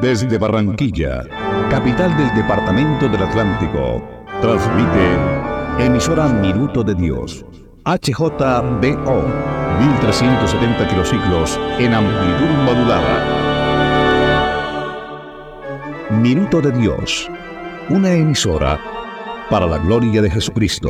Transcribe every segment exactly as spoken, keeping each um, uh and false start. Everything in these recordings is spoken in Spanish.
Desde Barranquilla, capital del departamento del Atlántico, transmite emisora Minuto de Dios, H J B O, mil trescientos setenta kilociclos en amplitud modulada. Minuto de Dios, una emisora para la gloria de Jesucristo.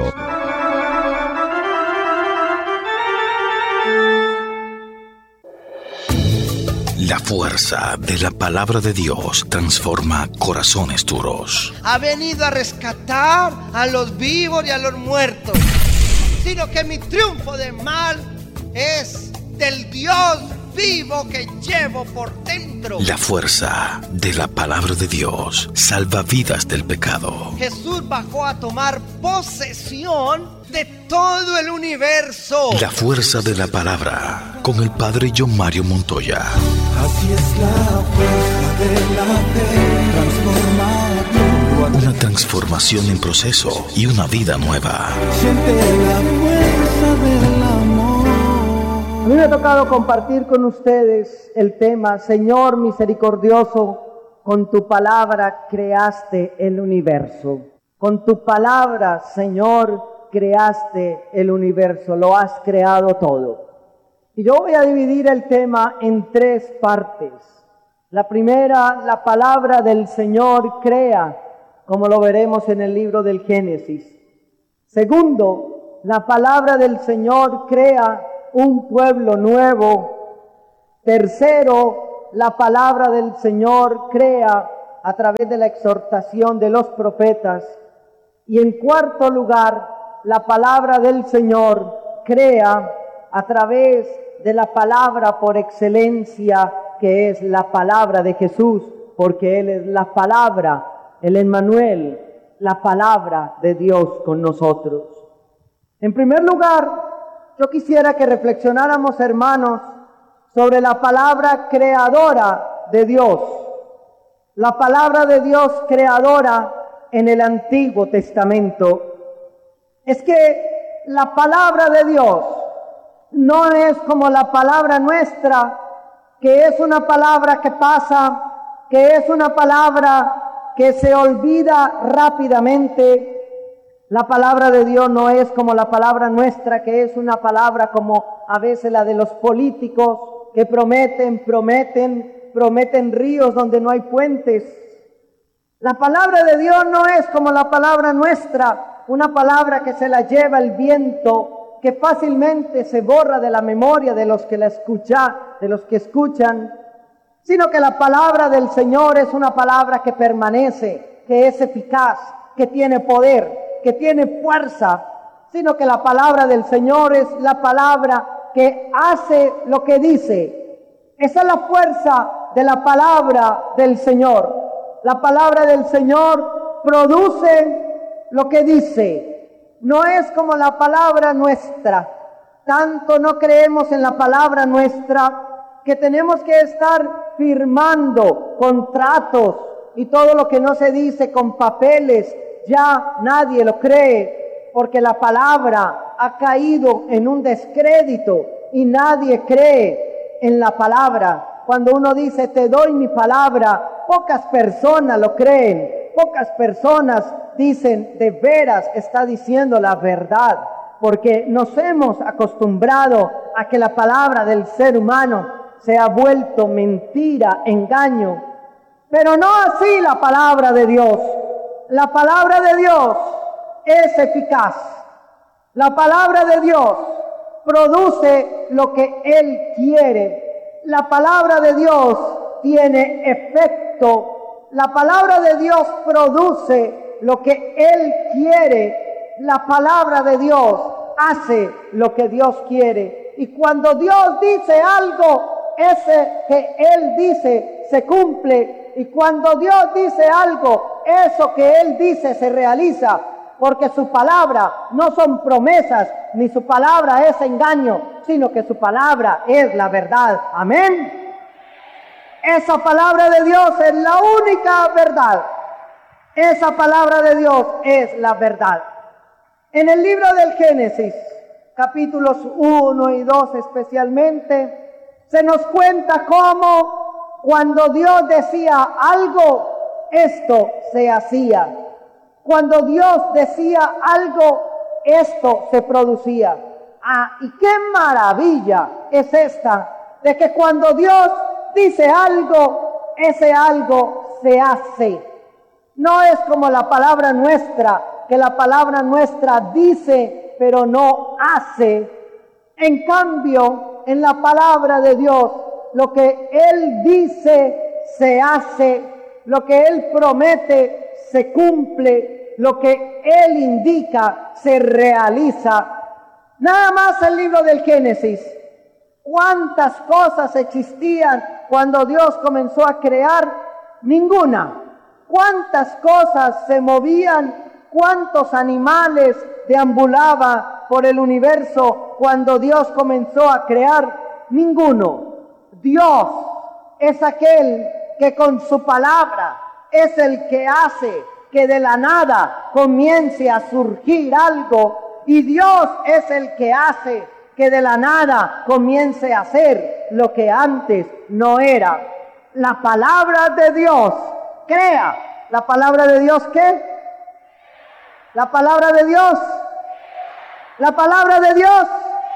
La fuerza de la palabra de Dios transforma corazones duros. Ha venido a rescatar a los vivos y a los muertos, sino que mi triunfo de mal es del Dios vivo que llevo por dentro. La fuerza de la palabra de Dios salva vidas del pecado. Jesús bajó a tomar posesión de todo el universo. La fuerza de la palabra con el padre John Mario Montoya. Así es la fuerza de la fe, transformar. Una transformación en proceso y una vida nueva. Siente la fuerza del amor. A mí me ha tocado compartir con ustedes el tema: Señor misericordioso, con tu palabra creaste el universo. Con tu palabra, Señor, creaste el universo, lo has creado todo. Y yo voy a dividir el tema en tres partes. La primera, la palabra del Señor crea, como lo veremos en el libro del Génesis. Segundo, la palabra del Señor crea un pueblo nuevo. Tercero, la palabra del Señor crea a través de la exhortación de los profetas. Y en cuarto lugar, la palabra del Señor crea a través de la palabra por excelencia, que es la palabra de Jesús, porque Él es la palabra, el Emmanuel, la palabra de Dios con nosotros. En primer lugar, yo quisiera que reflexionáramos, hermanos, sobre la palabra creadora de Dios. La palabra de Dios creadora en el Antiguo Testamento. Es que la palabra de Dios no es como la palabra nuestra, que es una palabra que pasa, que es una palabra que se olvida rápidamente. La palabra de Dios no es como la palabra nuestra, que es una palabra como a veces la de los políticos, que prometen, prometen, prometen ríos donde no hay puentes. La palabra de Dios no es como la palabra nuestra, una palabra que se la lleva el viento, que fácilmente se borra de la memoria de los que la escuchan, de los que escuchan, sino que la palabra del Señor es una palabra que permanece, que es eficaz, que tiene poder, que tiene fuerza, sino que la palabra del Señor es la palabra que hace lo que dice. Esa es la fuerza de la palabra del Señor. La palabra del Señor produce lo que dice. No es como la palabra nuestra. Tanto no creemos en la palabra nuestra que tenemos que estar firmando contratos y todo lo que no se dice con papeles. Ya nadie lo cree, porque la palabra ha caído en un descrédito y nadie cree en la palabra. Cuando uno dice te doy mi palabra, pocas personas lo creen, pocas personas dicen de veras está diciendo la verdad, porque nos hemos acostumbrado a que la palabra del ser humano se ha vuelto mentira, engaño, pero no así la palabra de Dios. La palabra de Dios es eficaz. La palabra de Dios produce lo que Él quiere. La palabra de Dios tiene efecto. La palabra de Dios produce lo que Él quiere. La palabra de Dios hace lo que Dios quiere. Y cuando Dios dice algo, ese que Él dice se cumple. Y cuando Dios dice algo, eso que Él dice se realiza, porque su palabra no son promesas, ni su palabra es engaño, sino que su palabra es la verdad. Amén. Esa palabra de Dios es la única verdad. Esa palabra de Dios es la verdad. En el libro del Génesis, capítulos uno y dos especialmente, se nos cuenta cómo Cuando Dios decía algo, esto se hacía. Cuando Dios decía algo, esto se producía. Ah, y qué maravilla es esta, de que cuando Dios dice algo, ese algo se hace. No es como la palabra nuestra, que la palabra nuestra dice, pero no hace. En cambio, en la palabra de Dios, lo que Él dice, se hace. Lo que Él promete, se cumple. Lo que Él indica, se realiza. Nada más el libro del Génesis. ¿Cuántas cosas existían cuando Dios comenzó a crear? Ninguna. ¿Cuántas cosas se movían? ¿Cuántos animales deambulaban por el universo cuando Dios comenzó a crear? Ninguno. Dios es aquel que con su palabra es el que hace que de la nada comience a surgir algo, y Dios es el que hace que de la nada comience a ser lo que antes no era. La palabra de Dios crea. ¿La palabra de Dios qué? La palabra de Dios. La palabra de Dios.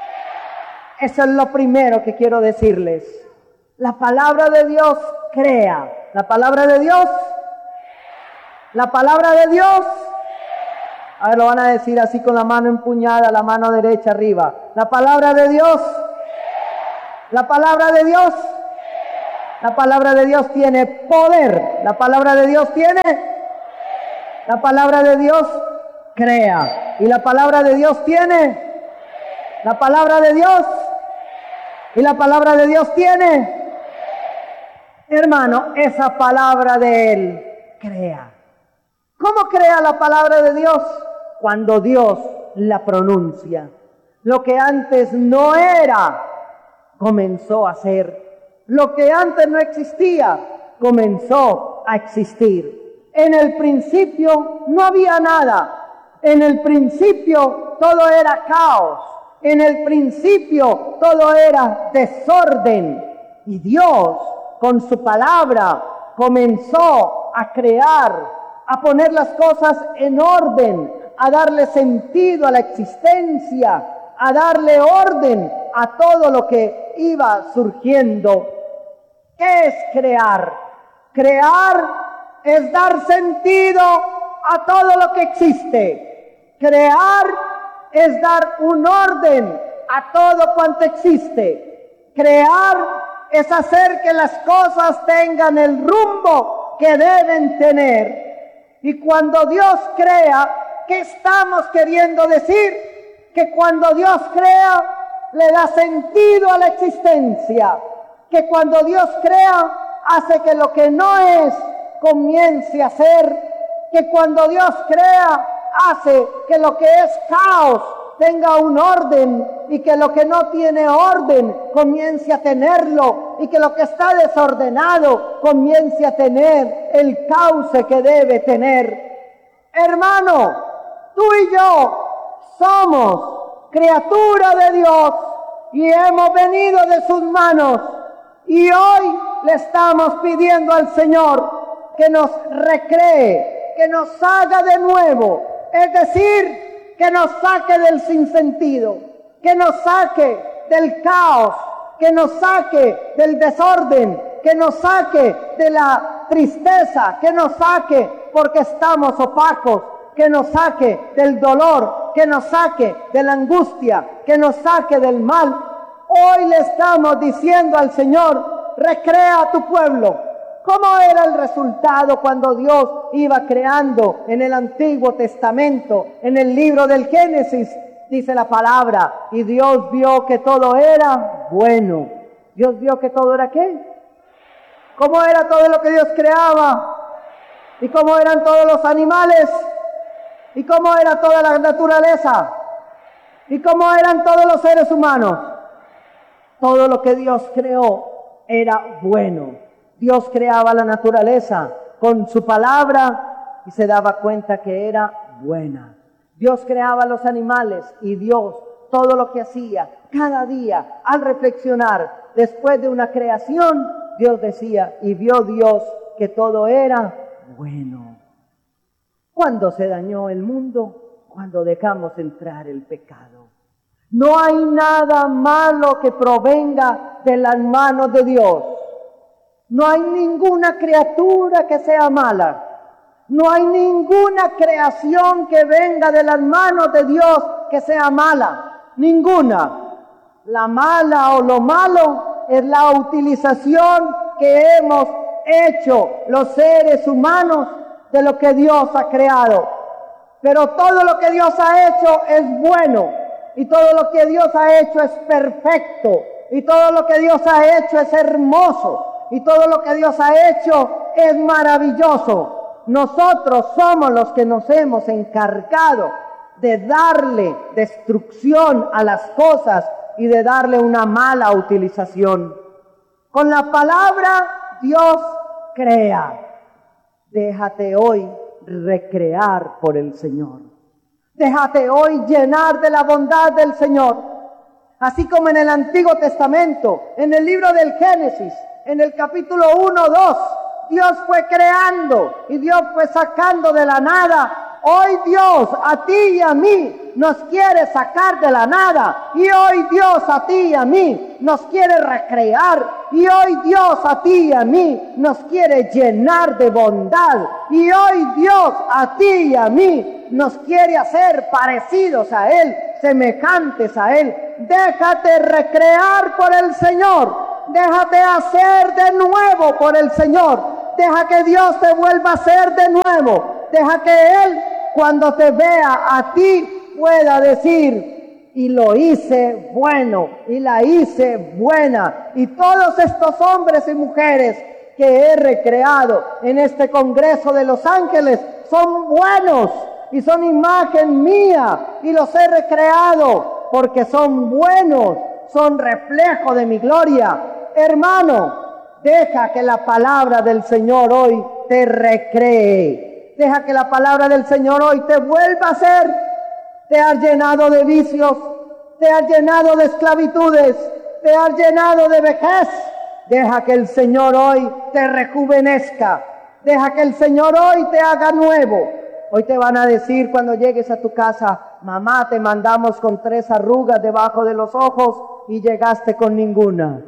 Eso es lo primero que quiero decirles. La palabra de Dios crea. La palabra de Dios. La palabra de Dios. A ver, lo van a decir así con la mano empuñada, la mano derecha arriba. La palabra de Dios. La palabra de Dios. La palabra de Dios tiene poder. La palabra de Dios tiene. La palabra de Dios crea. Y la palabra de Dios tiene. La palabra de Dios. Y la palabra de Dios tiene. Hermano, esa palabra de Él crea. ¿Cómo crea la palabra de Dios? Cuando Dios la pronuncia. Lo que antes no era, comenzó a ser. Lo que antes no existía, comenzó a existir. En el principio no había nada. En el principio todo era caos. En el principio todo era desorden. Y Dios, con su palabra, comenzó a crear, a poner las cosas en orden, a darle sentido a la existencia, a darle orden a todo lo que iba surgiendo. ¿Qué es crear? Crear es dar sentido a todo lo que existe. Crear es dar un orden a todo cuanto existe. Crear es hacer que las cosas tengan el rumbo que deben tener. Y cuando Dios crea, ¿qué estamos queriendo decir? Que cuando Dios crea, le da sentido a la existencia. Que cuando Dios crea, hace que lo que no es, comience a ser. Que cuando Dios crea, hace que lo que es caos tenga un orden, y que lo que no tiene orden comience a tenerlo, y que lo que está desordenado comience a tener el cauce que debe tener. Hermano, tú y yo somos criatura de Dios y hemos venido de sus manos, y hoy le estamos pidiendo al Señor que nos recree, que nos haga de nuevo, es decir, que nos saque del sinsentido, que nos saque del caos, que nos saque del desorden, que nos saque de la tristeza, que nos saque porque estamos opacos, que nos saque del dolor, que nos saque de la angustia, que nos saque del mal. Hoy le estamos diciendo al Señor, recrea a tu pueblo. ¿Cómo era el resultado cuando Dios iba creando en el Antiguo Testamento? En el libro del Génesis dice la palabra, y Dios vio que todo era bueno. ¿Dios vio que todo era qué? ¿Cómo era todo lo que Dios creaba? ¿Y cómo eran todos los animales? ¿Y cómo era toda la naturaleza? ¿Y cómo eran todos los seres humanos? Todo lo que Dios creó era bueno. Dios creaba la naturaleza con su palabra y se daba cuenta que era buena. Dios creaba los animales y Dios todo lo que hacía cada día al reflexionar después de una creación Dios decía, y vio Dios que todo era bueno. ¿Cuándo se dañó el mundo? Cuando dejamos entrar el pecado. No hay nada malo que provenga de las manos de Dios. No hay ninguna criatura que sea mala. No hay ninguna creación que venga de las manos de Dios que sea mala. Ninguna. La mala o lo malo es la utilización que hemos hecho los seres humanos de lo que Dios ha creado. Pero todo lo que Dios ha hecho es bueno. Y todo lo que Dios ha hecho es perfecto. Y todo lo que Dios ha hecho es hermoso. Y todo lo que Dios ha hecho es maravilloso. Nosotros somos los que nos hemos encargado de darle destrucción a las cosas y de darle una mala utilización. Con la palabra Dios crea. Déjate hoy recrear por el Señor. Déjate hoy llenar de la bondad del Señor. Así como en el Antiguo Testamento, en el libro del Génesis, en el capítulo uno, dos, Dios fue creando y Dios fue sacando de la nada. Hoy Dios a ti y a mí nos quiere sacar de la nada. Y hoy Dios a ti y a mí nos quiere recrear. Y hoy Dios a ti y a mí nos quiere llenar de bondad. Y hoy Dios a ti y a mí nos quiere hacer parecidos a Él, semejantes a Él. Déjate recrear por el Señor. Déjate hacer de nuevo por el Señor. Deja que Dios te vuelva a hacer de nuevo. Deja que Él, cuando te vea a ti, pueda decir, y lo hice bueno, y la hice buena. Y todos estos hombres y mujeres que he recreado en este Congreso de Los Ángeles son buenos y son imagen mía, y los he recreado porque son buenos, son reflejo de mi gloria. Hermano, deja que la palabra del Señor hoy te recree. Deja que la palabra del Señor hoy te vuelva a ser. Te has llenado de vicios, te has llenado de esclavitudes, te has llenado de vejez. Deja que el Señor hoy te rejuvenezca. Deja que el Señor hoy te haga nuevo. Hoy te van a decir cuando llegues a tu casa, mamá, te mandamos con tres arrugas debajo de los ojos y llegaste con ninguna.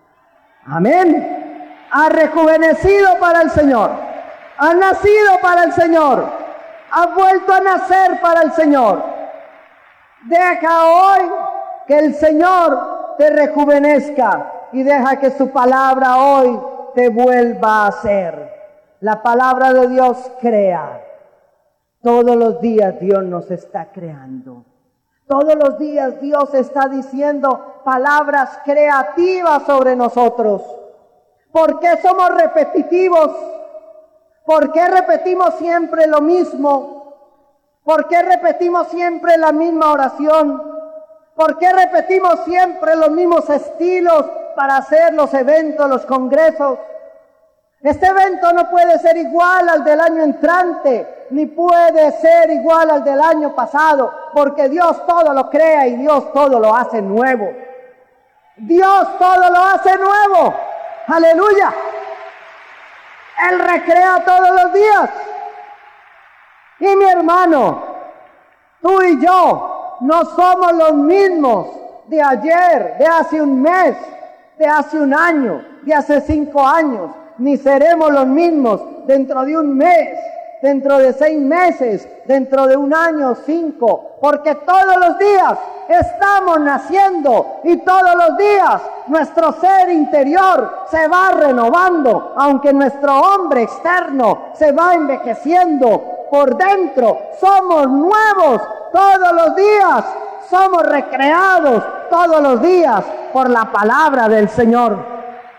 Amén. Has rejuvenecido para el Señor. Has nacido para el Señor. Has vuelto a nacer para el Señor. Deja hoy que el Señor te rejuvenezca y deja que su palabra hoy te vuelva a hacer. La palabra de Dios crea. Todos los días Dios nos está creando. Todos los días Dios está diciendo palabras creativas sobre nosotros. ¿Por qué somos repetitivos? ¿Por qué repetimos siempre lo mismo? ¿Por qué repetimos siempre la misma oración? ¿Por qué repetimos siempre los mismos estilos para hacer los eventos, los congresos? Este evento no puede ser igual al del año entrante, ni puede ser igual al del año pasado, porque Dios todo lo crea y Dios todo lo hace nuevo. Dios todo lo hace nuevo. ¡Aleluya! Él recrea todos los días. Y mi hermano, tú y yo no somos los mismos de ayer, de hace un mes, de hace un año, de hace cinco años. Ni seremos los mismos dentro de un mes, dentro de seis meses, dentro de un año, cinco, porque todos los días estamos naciendo y todos los días nuestro ser interior se va renovando, aunque nuestro hombre externo se va envejeciendo. Por dentro somos nuevos todos los días, somos recreados todos los días por la palabra del Señor.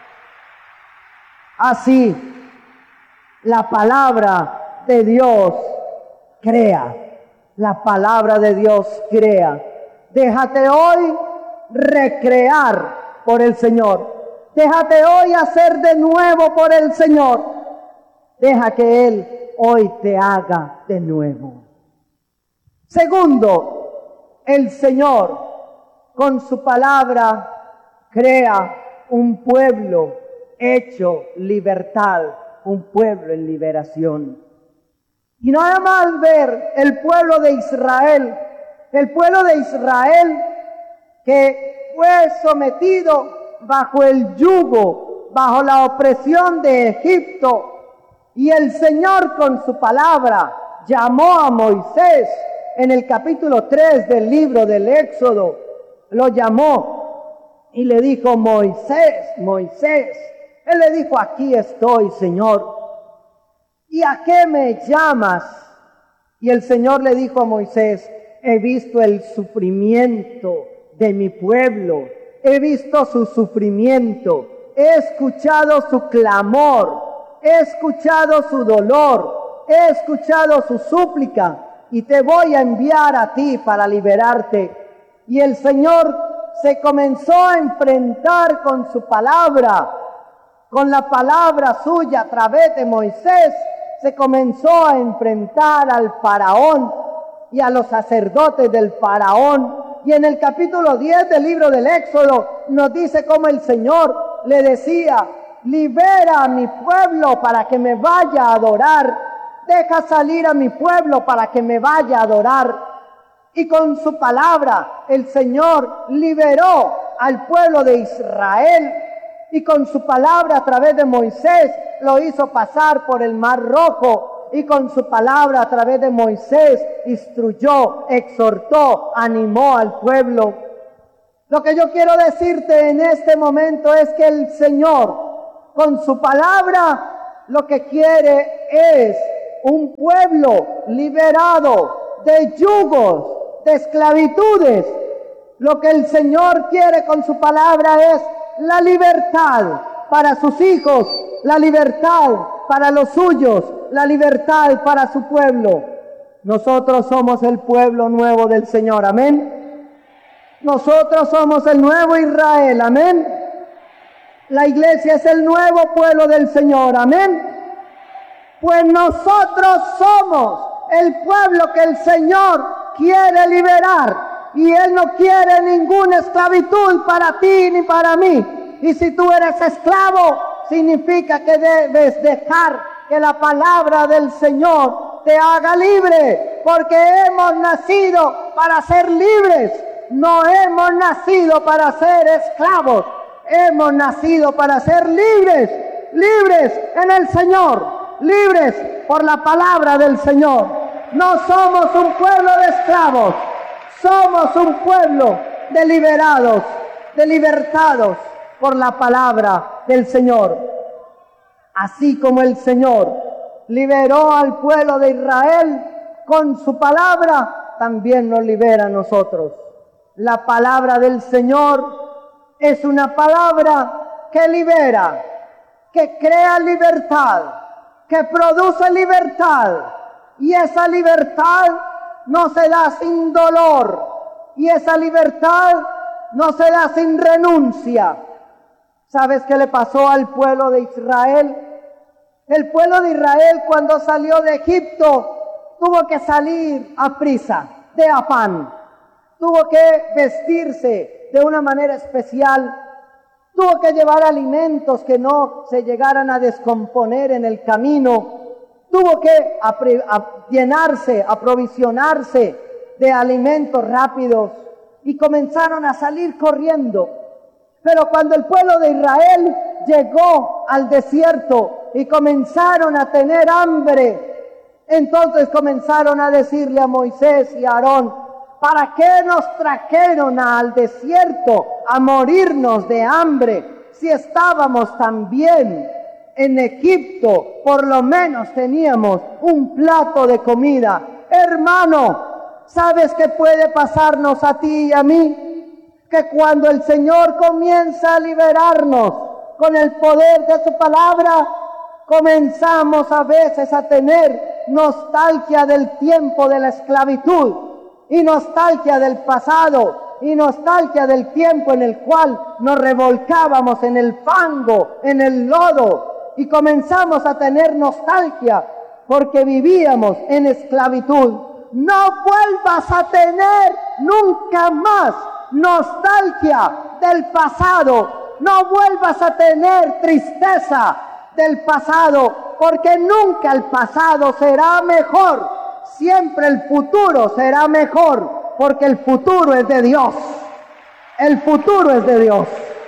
Así, la palabra de Dios crea. La palabra de Dios crea. Déjate hoy recrear por el Señor. Déjate hoy hacer de nuevo por el Señor. Deja que Él hoy te haga de nuevo. Segundo, el Señor con su palabra crea un pueblo hecho libertad, un pueblo en liberación. Y nada más ver el pueblo de Israel, el pueblo de Israel que fue sometido bajo el yugo, bajo la opresión de Egipto, y el Señor con su palabra llamó a Moisés en el capítulo tres del libro del Éxodo, lo llamó y le dijo: Moisés, Moisés. Él le dijo: aquí estoy, Señor. ¿Y a qué me llamas? Y el Señor le dijo a Moisés: he visto el sufrimiento de mi pueblo, he visto su sufrimiento, he escuchado su clamor, he escuchado su dolor, he escuchado su súplica, y te voy a enviar a ti para liberarte. Y el Señor se comenzó a enfrentar con su palabra, con la palabra suya a través de Moisés, se comenzó a enfrentar al faraón y a los sacerdotes del faraón. Y en el capítulo diez del libro del Éxodo nos dice cómo el Señor le decía: libera a mi pueblo para que me vaya a adorar, deja salir a mi pueblo para que me vaya a adorar. Y con su palabra el Señor liberó al pueblo de Israel, y con su palabra a través de Moisés lo hizo pasar por el Mar Rojo, y con su palabra a través de Moisés instruyó, exhortó, animó al pueblo. Lo que yo quiero decirte en este momento es que el Señor con su palabra lo que quiere es un pueblo liberado de yugos, de esclavitudes. Lo que el Señor quiere con su palabra es la libertad para sus hijos, la libertad para los suyos, la libertad para su pueblo. Nosotros somos el pueblo nuevo del Señor, amén. Nosotros somos el nuevo Israel, amén. La iglesia es el nuevo pueblo del Señor, amén. Pues nosotros somos el pueblo que el Señor quiere liberar. Y Él no quiere ninguna esclavitud para ti ni para mí. Y si tú eres esclavo, significa que debes dejar que la palabra del Señor te haga libre. Porque hemos nacido para ser libres. No hemos nacido para ser esclavos. Hemos nacido para ser libres. Libres en el Señor. Libres por la palabra del Señor. No somos un pueblo de esclavos. Somos un pueblo de liberados, de libertados por la palabra del Señor. Así como el Señor liberó al pueblo de Israel con su palabra, también nos libera a nosotros. La palabra del Señor es una palabra que libera, que crea libertad, que produce libertad. Y esa libertad no se da sin dolor, y esa libertad no se da sin renuncia. ¿Sabes qué le pasó al pueblo de Israel? El pueblo de Israel, cuando salió de Egipto, tuvo que salir a prisa, de afán. Tuvo que vestirse de una manera especial. Tuvo que llevar alimentos que no se llegaran a descomponer en el camino. Tuvo que apre- a llenarse, aprovisionarse de alimentos rápidos, y comenzaron a salir corriendo. Pero cuando el pueblo de Israel llegó al desierto y comenzaron a tener hambre, entonces comenzaron a decirle a Moisés y a Aarón: ¿para qué nos trajeron al desierto a morirnos de hambre si estábamos tan bien? En Egipto por lo menos teníamos un plato de comida. Hermano, ¿sabes qué puede pasarnos a ti y a mí? Que cuando el Señor comienza a liberarnos con el poder de su palabra, comenzamos a veces a tener nostalgia del tiempo de la esclavitud, y nostalgia del pasado, y nostalgia del tiempo en el cual nos revolcábamos en el fango, en el lodo. Y comenzamos a tener nostalgia porque vivíamos en esclavitud. No vuelvas a tener nunca más nostalgia del pasado, No vuelvas a tener tristeza del pasado, porque nunca el pasado será mejor. Siempre el futuro será mejor, porque el futuro es de Dios. El futuro es de Dios.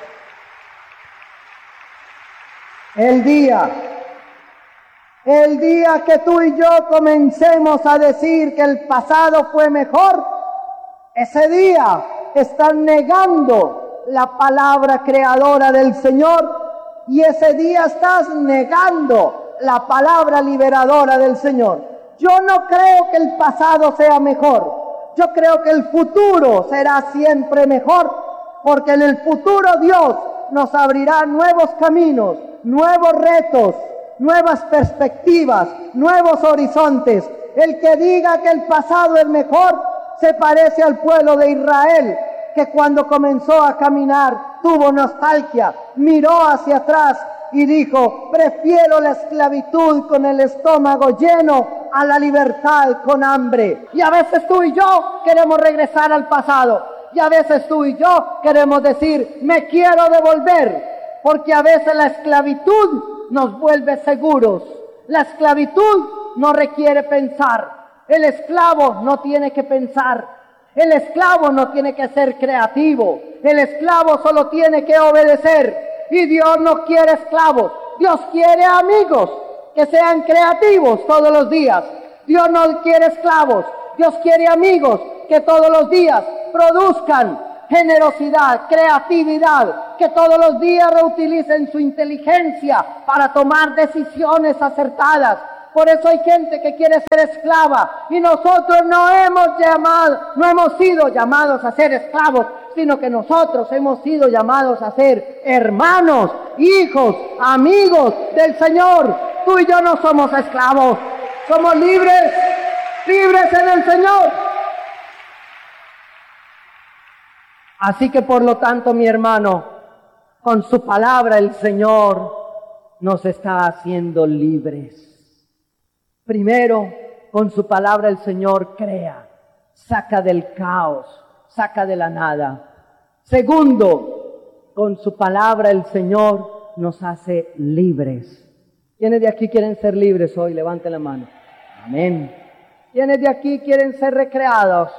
El día, el día que tú y yo comencemos a decir que el pasado fue mejor, ese día están negando la palabra creadora del Señor, y ese día estás negando la palabra liberadora del Señor. Yo no creo que el pasado sea mejor. Yo creo que el futuro será siempre mejor, porque en el futuro Dios nos abrirá nuevos caminos, nuevos retos, nuevas perspectivas, nuevos horizontes. El que diga que el pasado es mejor se parece al pueblo de Israel, que cuando comenzó a caminar tuvo nostalgia, miró hacia atrás y dijo: prefiero la esclavitud con el estómago lleno a la libertad con hambre. Y a veces tú y yo queremos regresar al pasado, y a veces tú y yo queremos decir: me quiero devolver, porque a veces la esclavitud nos vuelve seguros. La esclavitud no requiere pensar. El esclavo no tiene que pensar. El esclavo no tiene que ser creativo. El esclavo solo tiene que obedecer. Y Dios no quiere esclavos. Dios quiere amigos que sean creativos todos los días. Dios no quiere esclavos. Dios quiere amigos que todos los días produzcan generosidad, creatividad, que todos los días reutilicen su inteligencia para tomar decisiones acertadas. Por eso hay gente que quiere ser esclava, y nosotros no hemos llamado, no hemos sido llamados a ser esclavos, sino que nosotros hemos sido llamados a ser hermanos, hijos, amigos del Señor. Tú y yo no somos esclavos, somos libres, libres en el Señor. Así que por lo tanto, mi hermano, con su palabra el Señor nos está haciendo libres. Primero, con su palabra el Señor crea, saca del caos, saca de la nada. Segundo, con su palabra el Señor nos hace libres. ¿Quiénes de aquí quieren ser libres hoy? Levanten la mano. Amén. ¿Quiénes de aquí quieren ser recreados?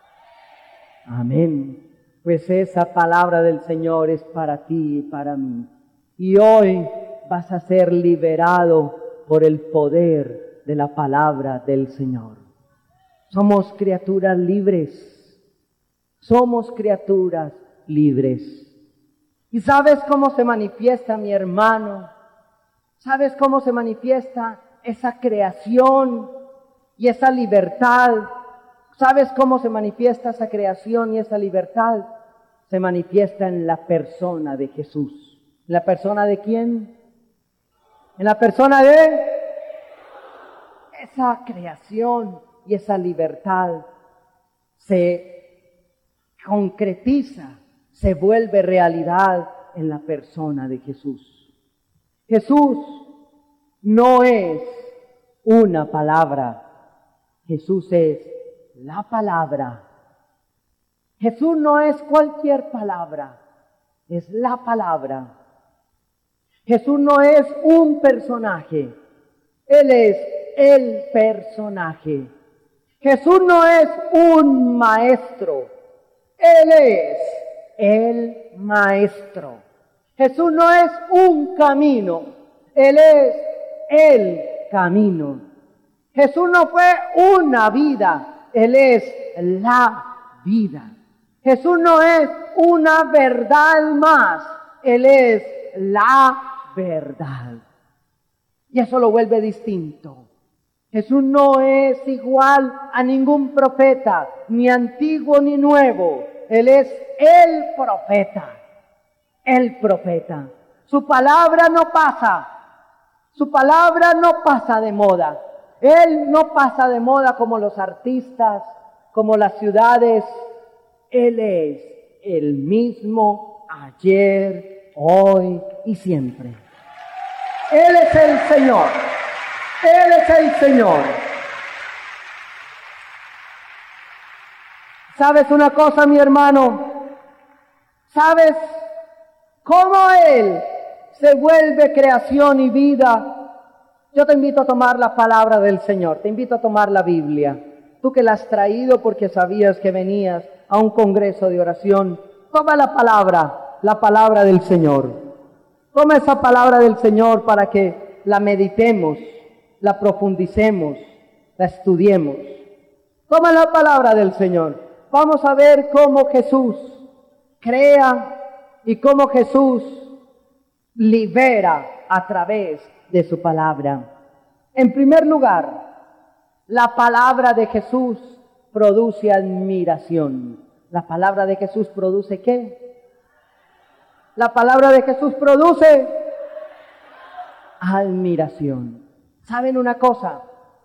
Amén. Pues esa palabra del Señor es para ti y para mí. Y hoy vas a ser liberado por el poder de la palabra del Señor. Somos criaturas libres. Somos criaturas libres. ¿Y sabes cómo se manifiesta, mi hermano? ¿Sabes cómo se manifiesta esa creación y esa libertad? ¿Sabes cómo se manifiesta esa creación y esa libertad? Se manifiesta en la persona de Jesús. ¿En la persona de quién? En la persona de... Esa creación y esa libertad se concretiza, se vuelve realidad en la persona de Jesús. Jesús no es una palabra, Jesús es la palabra. Jesús no es cualquier palabra, es la palabra. Jesús no es un personaje, Él es el personaje. Jesús no es un maestro, Él es el maestro. Jesús no es un camino, Él es el camino. Jesús no fue una vida, Él es la vida. Jesús no es una verdad más, Él es la verdad. Y eso lo vuelve distinto. Jesús no es igual a ningún profeta, ni antiguo ni nuevo. Él es el profeta, el profeta. Su palabra no pasa, su palabra no pasa de moda. Él no pasa de moda como los artistas, como las ciudades. Él es el mismo ayer, hoy y siempre. Él es el Señor. Él es el Señor. ¿Sabes una cosa, mi hermano? ¿Sabes cómo Él se vuelve creación y vida. Yo te invito a tomar la palabra del Señor, te invito a tomar la Biblia. Tú que la has traído porque sabías que venías a un congreso de oración, toma la palabra, la palabra del Señor. Toma esa palabra del Señor para que la meditemos, la profundicemos, la estudiemos. Toma la palabra del Señor. Vamos a ver cómo Jesús crea y cómo Jesús libera a través de su palabra. En primer lugar, la palabra de Jesús produce admiración. ¿La palabra de Jesús produce qué? La palabra de Jesús produce admiración. ¿Saben una cosa?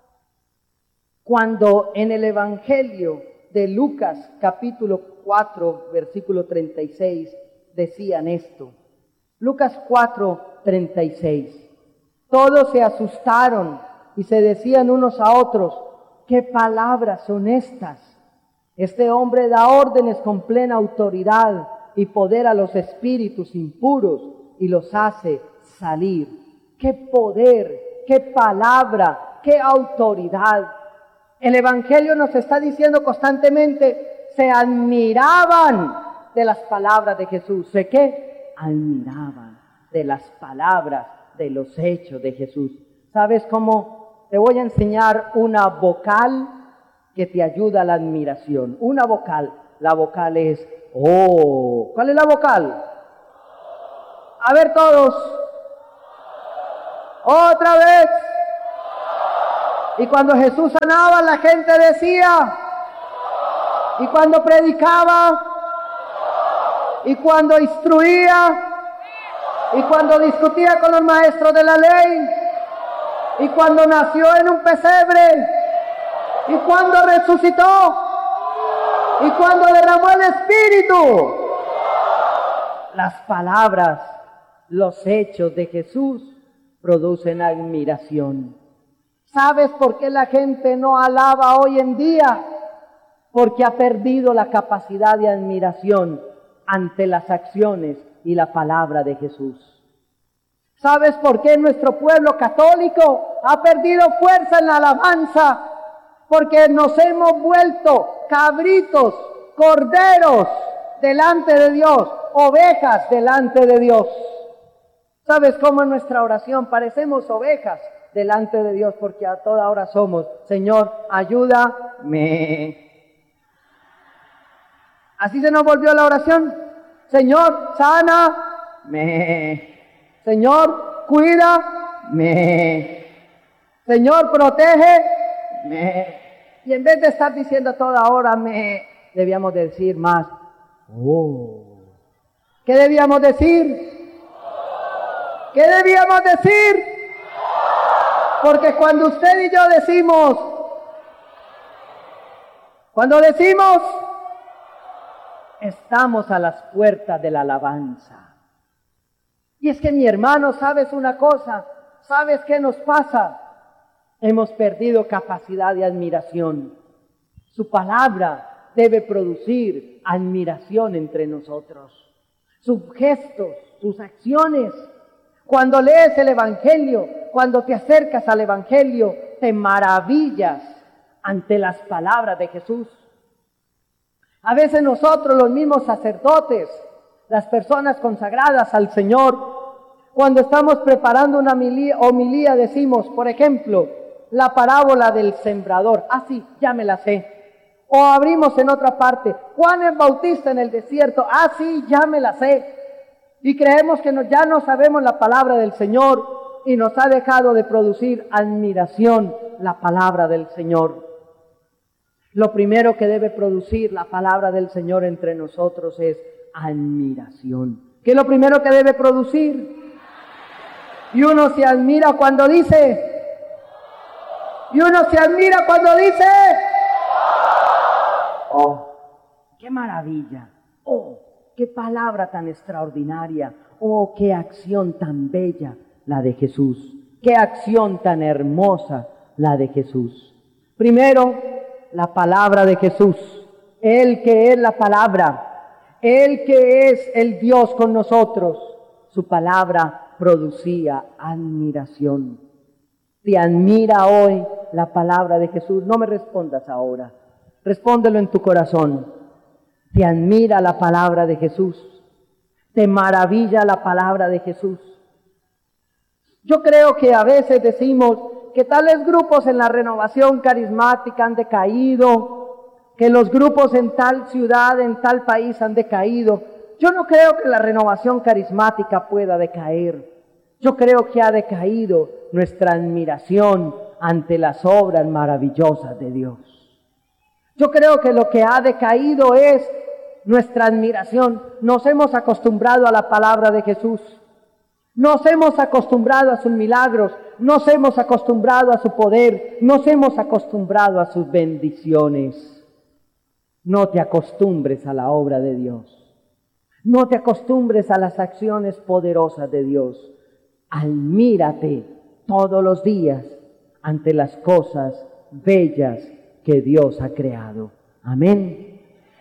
Cuando en el Evangelio de Lucas, capítulo cuatro, versículo treinta y seis, decían esto. Lucas cuatro, treinta y seis. Todos se asustaron y se decían unos a otros, ¿qué palabras son estas? Este hombre da órdenes con plena autoridad y poder a los espíritus impuros y los hace salir. ¡Qué poder! ¡Qué palabra! ¡Qué autoridad! El Evangelio nos está diciendo constantemente, se admiraban de las palabras de Jesús. ¿De qué? Admiraban de las palabras, de los hechos de Jesús. ¿Sabes cómo? Te voy a enseñar una vocal que te ayuda a la admiración. Una vocal. La vocal es oh. ¿Cuál es la vocal? A ver todos. Otra vez. Y cuando Jesús sanaba, la gente decía. Y cuando predicaba. Y cuando instruía. Y cuando discutía con los maestros de la ley. Y cuando nació en un pesebre. Y cuando resucitó. Y cuando derramó el Espíritu. Las palabras, los hechos de Jesús producen admiración. ¿Sabes por qué la gente no alaba hoy en día? Porque ha perdido la capacidad de admiración ante las acciones y la palabra de Jesús. ¿Sabes por qué nuestro pueblo católico ha perdido fuerza en la alabanza? Porque nos hemos vuelto cabritos, corderos delante de Dios, ovejas delante de Dios. ¿Sabes cómo en nuestra oración parecemos ovejas delante de Dios? Porque a toda hora somos, Señor, ayúdame. Así se nos volvió la oración. Señor, sáname. Señor, cuídame. Señor, protégeme. Y en vez de estar diciendo a toda hora me, debíamos decir más, oh. ¿Qué debíamos decir? ¿Qué debíamos decir? Porque cuando usted y yo decimos, cuando decimos, estamos a las puertas de la alabanza. Y es que mi hermano, ¿sabes una cosa? ¿Sabes qué nos pasa? Hemos perdido capacidad de admiración. Su palabra debe producir admiración entre nosotros. Sus gestos, sus acciones. Cuando lees el Evangelio, cuando te acercas al Evangelio, te maravillas ante las palabras de Jesús. A veces nosotros, los mismos sacerdotes, las personas consagradas al Señor, cuando estamos preparando una homilía, homilía decimos, por ejemplo, la parábola del sembrador. Ah, sí, ya me la sé. O abrimos en otra parte, Juan el Bautista en el desierto. Ah, sí, ya me la sé. Y creemos que no, ya no sabemos la palabra del Señor y nos ha dejado de producir admiración la palabra del Señor. Lo primero que debe producir la palabra del Señor entre nosotros es admiración. ¿Qué es lo primero que debe producir? Y uno se admira cuando dice... Y uno se admira cuando dice... ¡Oh! ¡Qué maravilla! ¡Oh! ¡Qué palabra tan extraordinaria! ¡Oh! ¡Qué acción tan bella la de Jesús! ¡Qué acción tan hermosa la de Jesús! Primero, la palabra de Jesús. Él que es la palabra. Él que es el Dios con nosotros. su palabra producía admiración. ¿Te admira hoy la palabra de Jesús? No me respondas ahora, respóndelo en tu corazón. ¿Te admira la palabra de Jesús? ¿Te maravilla la palabra de Jesús? Yo creo que a veces decimos que tales grupos en la renovación carismática han decaído, que los grupos en tal ciudad, en tal país han decaído. Yo no creo que la renovación carismática pueda decaer. Yo creo que ha decaído nuestra admiración ante las obras maravillosas de Dios. Yo creo que lo que ha decaído es nuestra admiración. Nos hemos acostumbrado a la palabra de Jesús. Nos hemos acostumbrado a sus milagros. Nos hemos acostumbrado a su poder. Nos hemos acostumbrado a sus bendiciones. No te acostumbres a la obra de Dios. No te acostumbres a las acciones poderosas de Dios. Admírate todos los días ante las cosas bellas que Dios ha creado. Amén.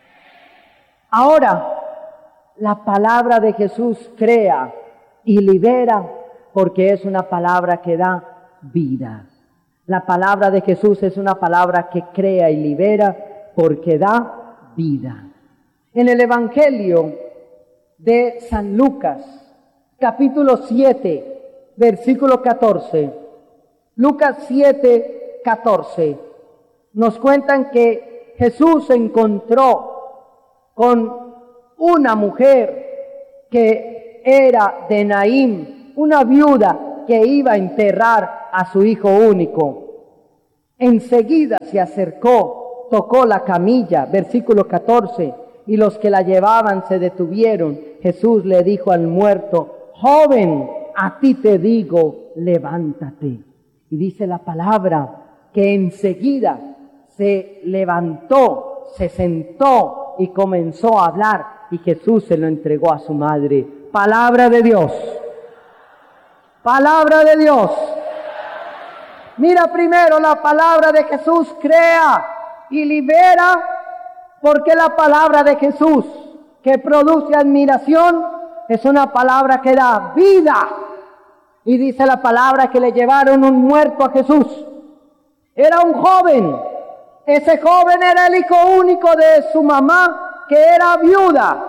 Ahora, la palabra de Jesús crea y libera porque es una palabra que da vida. La palabra de Jesús es una palabra que crea y libera porque da vida. En el Evangelio de San Lucas, capítulo siete, versículo catorce. Lucas siete, catorce. Nos cuentan que Jesús se encontró con una mujer que era de Naín, una viuda que iba a enterrar a su hijo único. Enseguida se acercó, tocó la camilla, versículo catorce, y los que la llevaban se detuvieron. Jesús le dijo al muerto: joven, a ti te digo, levántate. Y dice la palabra que enseguida se levantó, se sentó y comenzó a hablar, y Jesús se lo entregó a su madre. Palabra de Dios. Palabra de Dios. Mira primero, la palabra de Jesús crea y libera, porque la palabra de Jesús que produce admiración es una palabra que da vida. Y dice la palabra que le llevaron un muerto a Jesús. Era un joven. Ese joven era el hijo único de su mamá, que era viuda.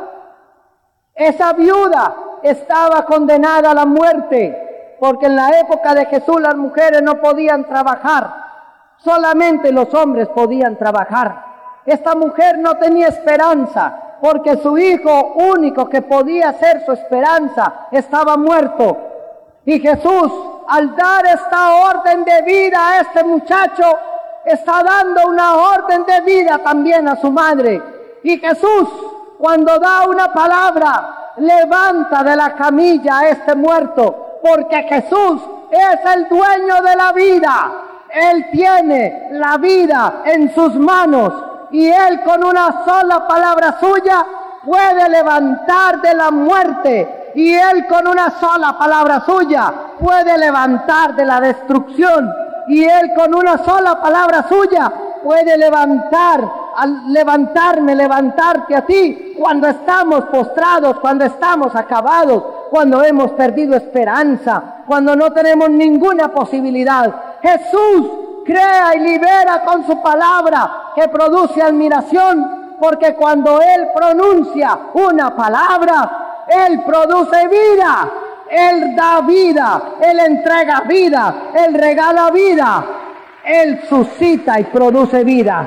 Esa viuda estaba condenada a la muerte, porque en la época de Jesús las mujeres no podían trabajar. Solamente los hombres podían trabajar. Esta mujer no tenía esperanza, porque su hijo único que podía ser su esperanza estaba muerto. Y Jesús, al dar esta orden de vida a este muchacho, está dando una orden de vida también a su madre. Y Jesús, cuando da una palabra, levanta de la camilla a este muerto, porque Jesús es el dueño de la vida. Él tiene la vida en sus manos, y Él con una sola palabra suya puede levantar de la muerte, y Él con una sola palabra suya puede levantar de la destrucción, y Él con una sola palabra suya puede levantar, al levantarme, levantarte a ti cuando estamos postrados, cuando estamos acabados, cuando hemos perdido esperanza, cuando no tenemos ninguna posibilidad. Jesús crea y libera con su palabra, que produce admiración, porque cuando Él pronuncia una palabra, Él produce vida. Él da vida, Él entrega vida, Él regala vida, Él suscita y produce vida.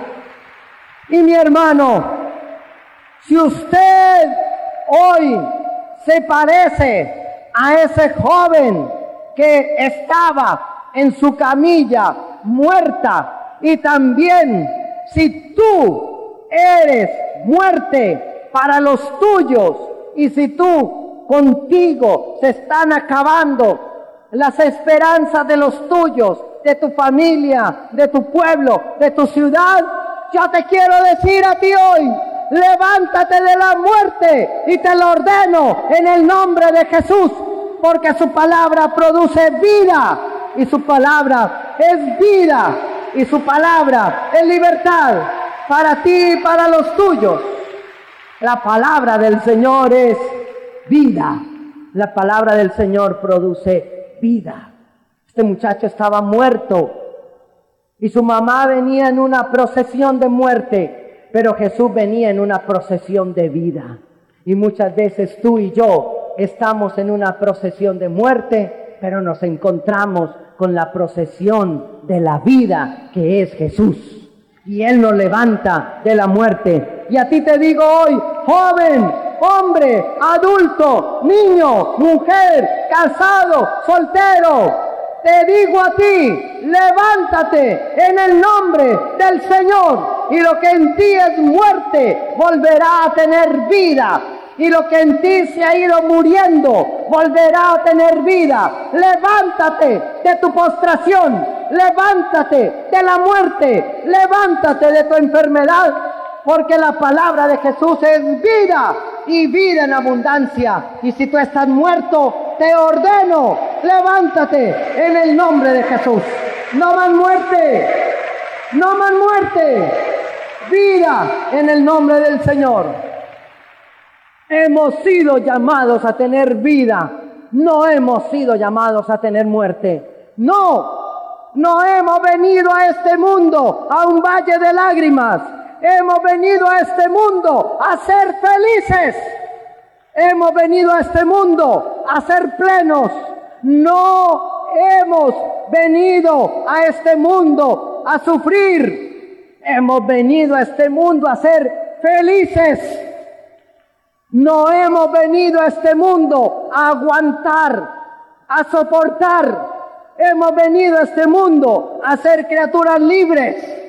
Y mi hermano, si usted hoy se parece a ese joven que estaba en su camilla muerta, y también si tú eres muerte para los tuyos, y si tú contigo se están acabando las esperanzas de los tuyos, de tu familia, de tu pueblo, de tu ciudad, yo te quiero decir a ti hoy: levántate de la muerte, y te lo ordeno en el nombre de Jesús, porque su palabra produce vida, y su palabra es vida, y su palabra es libertad para ti y para los tuyos. La palabra del Señor es vida. La palabra del Señor produce vida. Este muchacho estaba muerto y su mamá venía en una procesión de muerte, pero Jesús venía en una procesión de vida. Y muchas veces tú y yo estamos en una procesión de muerte, pero nos encontramos con la procesión de la vida que es Jesús. Y Él nos levanta de la muerte. Y a ti te digo hoy, joven, hombre, adulto, niño, mujer, casado, soltero, te digo a ti, levántate en el nombre del Señor, y lo que en ti es muerte volverá a tener vida. Y lo que en ti se ha ido muriendo volverá a tener vida. Levántate de tu postración, levántate de la muerte, levántate de tu enfermedad, porque la palabra de Jesús es vida y vida en abundancia. Y si tú estás muerto, te ordeno, levántate en el nombre de Jesús. No más muerte, no más muerte, vida en el nombre del Señor. Hemos sido llamados a tener vida, no hemos sido llamados a tener muerte. No, no hemos venido a este mundo a un valle de lágrimas. Hemos venido a este mundo a ser felices. Hemos venido a este mundo a ser plenos. No hemos venido a este mundo a sufrir. Hemos venido a este mundo a ser felices. No hemos venido a este mundo a aguantar, a soportar. Hemos venido a este mundo a ser criaturas libres.